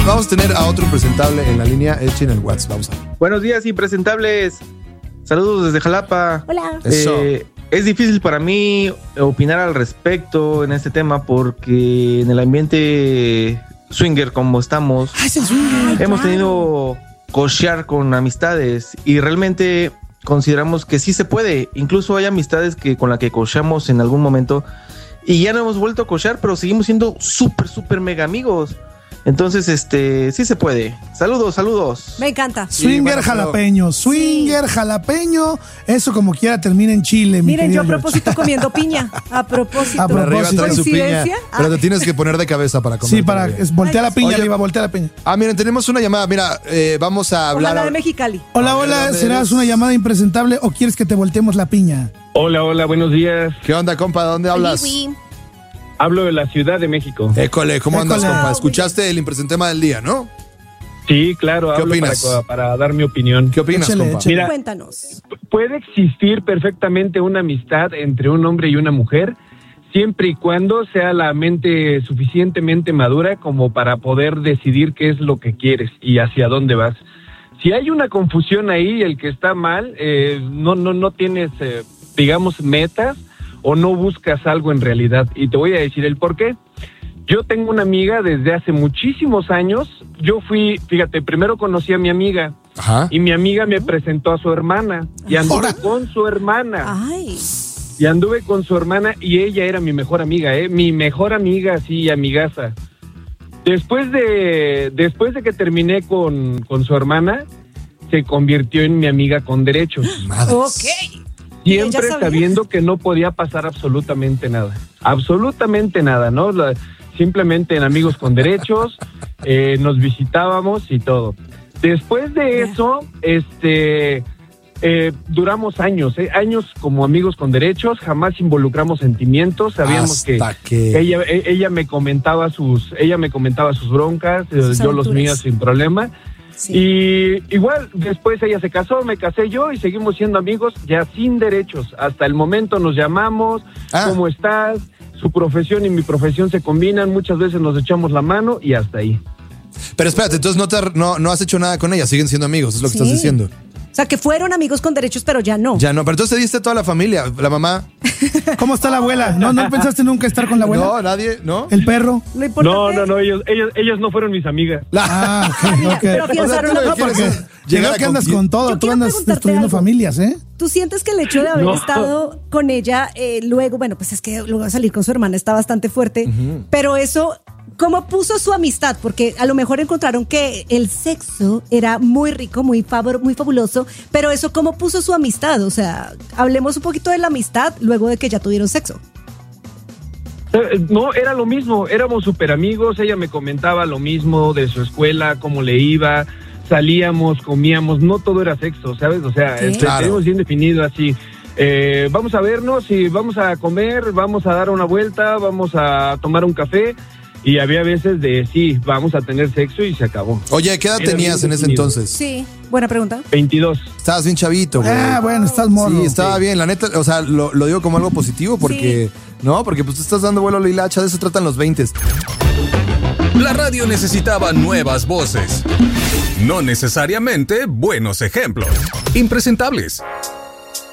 vamos a tener a otro impresentable en la línea. Echen el WhatsApp, vamos a ver. Buenos días, impresentables. Saludos desde Jalapa. Hola. Eso. Es difícil para mí opinar al respecto en este tema porque en el ambiente swinger como estamos, Es el swinger. hemos tenido cochear con amistades y realmente consideramos que sí se puede. Incluso hay amistades con las que cocheamos en algún momento y ya no hemos vuelto a cochear, pero seguimos siendo súper mega amigos. Entonces, sí se puede. Saludos. Me encanta. Swinger bueno, jalapeño, swinger jalapeño, eso como quiera termina en Chile, mi Miren, yo querido a propósito comiendo piña. A propósito. A Por arriba propósito. trae su piña, ¿Coincidencia? pero te tienes que poner de cabeza para comer. Sí, para voltear la piña, Oye, arriba, voltear la piña. miren, tenemos una llamada. Mira, vamos a hablar. Ojalá de Mexicali. Hola, A ver, hola, ¿dónde ¿serás eres? una llamada impresentable o quieres que te volteemos la piña? Hola, buenos días. ¿Qué onda, compa? ¿De dónde hablas? Uy, Hablo de la Ciudad de México. École, ¿cómo andas, École. compa? Escuchaste el impresentema del día, ¿no? Sí, claro, ¿Qué hablo opinas? para dar mi opinión. ¿Qué opinas, Échale, compa? échale. Mira, Cuéntanos. puede existir perfectamente una amistad entre un hombre y una mujer, siempre y cuando sea la mente suficientemente madura como para poder decidir qué es lo que quieres y hacia dónde vas. Si hay una confusión ahí, el que está mal, no tienes, digamos, metas o no buscas algo en realidad. Y te voy a decir el por qué. Yo tengo una amiga desde hace muchísimos años. Yo fíjate, primero conocí a mi amiga. Ajá. Y mi amiga me presentó a su hermana. Y anduve ¿Ahora? con su hermana. Ay. Y anduve con su hermana y ella era mi mejor amiga, mi mejor amiga, sí, amigaza. Después de que terminé con su hermana, se convirtió en mi amiga con derechos. Madres. Ok. ¿Y ella Siempre sabía? sabiendo que no podía pasar absolutamente nada. Absolutamente nada, ¿no? Simplemente en amigos con derechos, nos visitábamos y todo. Después de eso, duramos años como amigos con derechos, jamás involucramos sentimientos, sabíamos Hasta que... ella me comentaba sus broncas, Sus yo los aventuras. míos sin problema. Sí. Y igual, después ella se casó, me casé yo y seguimos siendo amigos ya sin derechos. Hasta el momento nos llamamos, ¿cómo estás? Su profesión y mi profesión se combinan, muchas veces nos echamos la mano y hasta ahí. Pero espérate, entonces no has hecho nada con ella, siguen siendo amigos, es lo que Sí. estás diciendo. O sea, que fueron amigos con derechos, pero ya no. Ya no, pero entonces te diste toda la familia, la mamá. ¿Cómo está la abuela? ¿No pensaste nunca estar con la abuela? No, nadie, ¿no? ¿El perro? Lo importante... No, ellos no fueron mis amigas. Ah, ok. Pero afianzaron la tú lo que familia. quieres es Llega llegar que a andas conquistar. con todo, Yo tú quiero andas preguntarte destruyendo algo. familias, ¿eh? ¿Tú sientes que el hecho de haber No. estado con ella, luego, bueno, pues es que luego de salir con su hermana está bastante fuerte, pero eso, ¿cómo puso su amistad? Porque a lo mejor encontraron que el sexo era muy rico, muy fabuloso, pero eso, ¿cómo puso su amistad? O sea, hablemos un poquito de la amistad luego de que ya tuvieron sexo. No, era lo mismo, éramos súper amigos, ella me comentaba lo mismo de su escuela, cómo le iba, salíamos, comíamos, no todo era sexo, ¿sabes? O sea, ¿Qué? Claro. tenemos bien definido así, vamos a vernos y vamos a comer, vamos a dar una vuelta, vamos a tomar un café, y había veces de sí, vamos a tener sexo y se acabó. Oye, ¿qué edad Era tenías bien en ese definido. entonces? Sí, buena pregunta. 22. Estabas bien chavito, güey. Ah, bueno, estás morro. Sí, estaba bien, la neta, o sea, lo digo como algo positivo porque, ¿no? Porque pues tú estás dando vuelo a la hilacha, de eso tratan los 20s. La radio necesitaba nuevas voces, no necesariamente buenos ejemplos. Impresentables.